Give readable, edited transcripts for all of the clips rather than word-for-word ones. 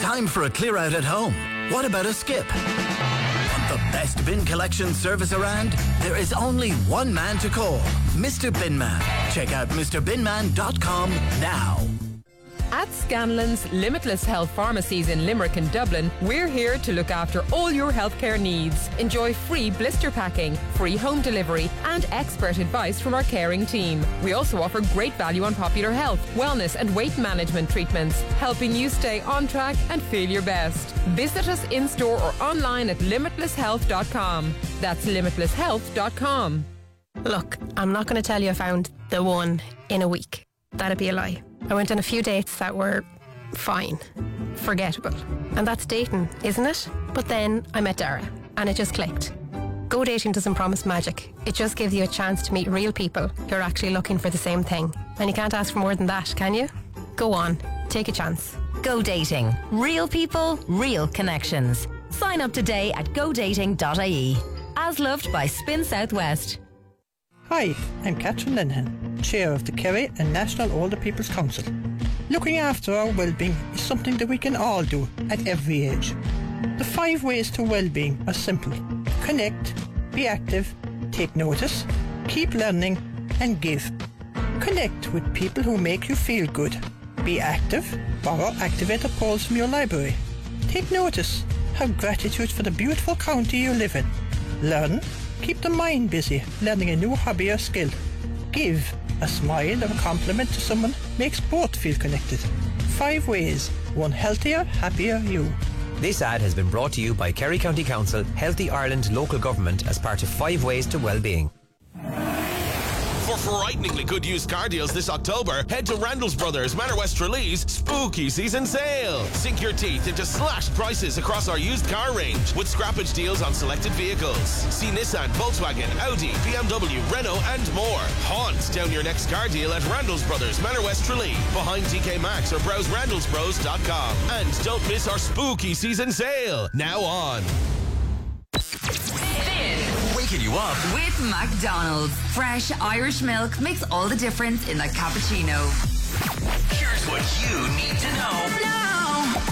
Time for a clear out at home. What about a skip? Want the best bin collection service around? There is only one man to call, Mr. Binman. Check out MrBinman.com now. At Scanlon's Limitless Health Pharmacies in Limerick and Dublin, we're here to look after all your healthcare needs. Enjoy free blister packing, free home delivery and expert advice from our caring team. We also offer great value on popular health, wellness and weight management treatments, helping you stay on track and feel your best. Visit us in-store or online at limitlesshealth.com. That's limitlesshealth.com. Look, I'm not going to tell you I found the one in a week. That'd be a lie. I went on a few dates that were fine, forgettable. And that's dating, isn't it? But then I met Dara and it just clicked. Go dating doesn't promise magic. It just gives you a chance to meet real people who are actually looking for the same thing. And you can't ask for more than that, can you? Go on, take a chance. Go dating. Real people, real connections. Sign up today at godating.ie. As loved by Spin Southwest. Hi, I'm Catherine Linehan, Chair of the Kerry and National Older People's Council. Looking after our well-being is something that we can all do at every age. The 5 ways to well-being are simple. Connect, be active, take notice, keep learning and give. Connect with people who make you feel good. Be active, borrow activator poles from your library. Take notice, have gratitude for the beautiful county you live in. Learn, keep the mind busy, learning a new hobby or skill. Give. A smile or a compliment to someone makes both feel connected. 5 ways, one healthier, happier you. This ad has been brought to you by Kerry County Council, Healthy Ireland Local Government as part of 5 Ways to Wellbeing. For frighteningly good used car deals this October, head to Randall's Brothers Manor West Tralee's Spooky Season Sale. Sink your teeth into slashed prices across our used car range with scrappage deals on selected vehicles. See Nissan, Volkswagen, Audi, BMW, Renault and more. Haunt down your next car deal at Randall's Brothers Manor West Tralee behind TK Maxx or browse randallsbros.com. And don't miss our Spooky Season Sale. Now on. Waking you up with McDonald's. Fresh Irish milk makes all the difference in a cappuccino. Here's what you need to know now.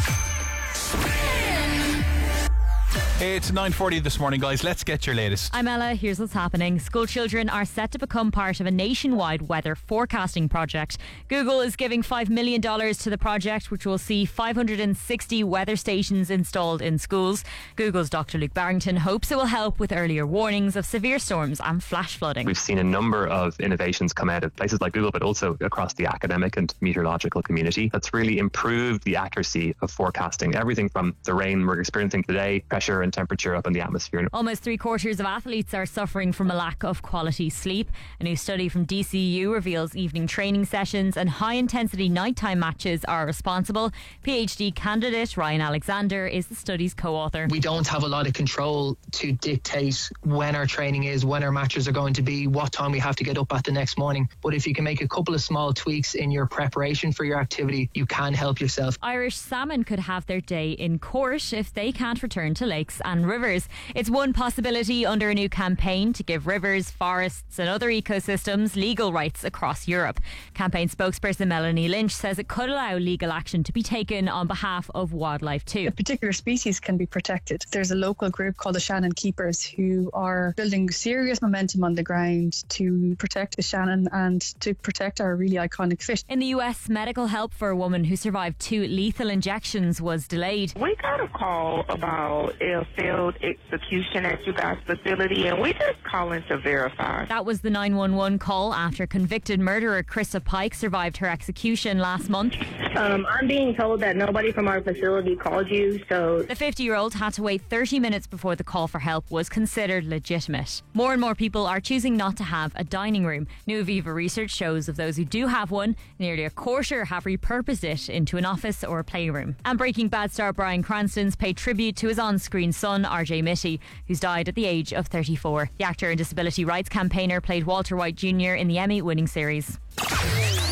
It's 9:40 this morning, guys. Let's get your latest. I'm Ella. Here's what's happening. School children are set to become part of a nationwide weather forecasting project. Google is giving $5 million to the project, which will see 560 weather stations installed in schools. Google's Dr. Luke Barrington hopes it will help with earlier warnings of severe storms and flash flooding. We've seen a number of innovations come out of places like Google, but also across the academic and meteorological community that's really improved the accuracy of forecasting everything from the rain we're experiencing today, pressure and temperature up in the atmosphere. Almost 3/4 of athletes are suffering from a lack of quality sleep. A new study from DCU reveals evening training sessions and high-intensity nighttime matches are responsible. PhD candidate Ryan Alexander is the study's co-author. We don't have a lot of control to dictate when our training is, when our matches are going to be, what time we have to get up at the next morning. But if you can make a couple of small tweaks in your preparation for your activity, you can help yourself. Irish salmon could have their day in court if they can't return to lakes and rivers. It's one possibility under a new campaign to give rivers, forests and other ecosystems legal rights across Europe. Campaign spokesperson Melanie Lynch says it could allow legal action to be taken on behalf of wildlife too. A particular species can be protected. There's a local group called the Shannon Keepers who are building serious momentum on the ground to protect the Shannon and to protect our really iconic fish. In the US, medical help for a woman who survived 2 lethal injections was delayed. We got a call about a failed execution at you guys' facility, and we just calling to verify. That was the 911 call after convicted murderer Krista Pike survived her execution last month. I'm being told that nobody from our facility called you, so... The 50-year-old had to wait 30 minutes before the call for help was considered legitimate. More and more people are choosing not to have a dining room. New Aviva research shows of those who do have one, nearly a quarter have repurposed it into an office or a playroom. And Breaking Bad star Bryan Cranston's paid tribute to his on-screen son, RJ Mitty, who's died at the age of 34. The actor and disability rights campaigner played Walter White Jr. in the Emmy-winning series.